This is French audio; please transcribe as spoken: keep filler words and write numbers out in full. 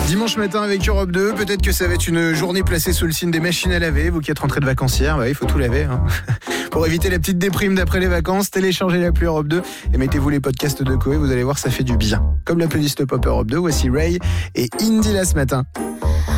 Dimanche matin avec Europe deux, peut-être que ça va être une journée placée sous le signe des machines à laver. Vous qui êtes rentrés de vacances hier, bah, il faut tout laver. Hein. Pour éviter la petite déprime d'après les vacances, téléchargez l'appli Europe deux et mettez-vous les podcasts de Koé. Vous allez voir, ça fait du bien. Comme la playlist Pop Europe deux, voici Ray et Indy là ce matin.